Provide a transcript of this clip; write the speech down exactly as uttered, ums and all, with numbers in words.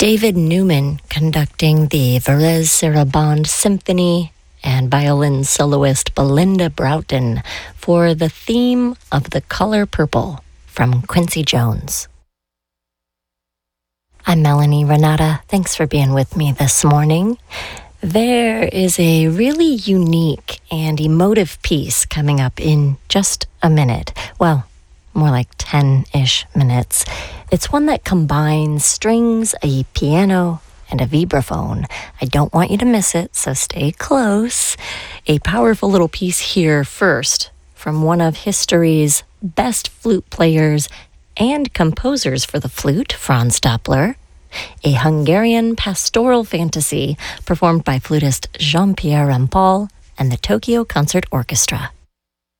David Newman conducting the Varese Sarabande Symphony, and violin soloist Belinda Broughton for the theme of The Color Purple from Quincy Jones. I'm Melanie Renata. Thanks for being with me this morning. There is a really unique and emotive piece coming up in just a minute. Well, more like ten-ish minutes. It's one that combines strings, a piano, and a vibraphone. I don't want you to miss it, so stay close. A powerful little piece here first from one of history's best flute players and composers for the flute, Franz Doppler. A Hungarian pastoral fantasy performed by flutist Jean-Pierre Rampal and the Tokyo Concert Orchestra.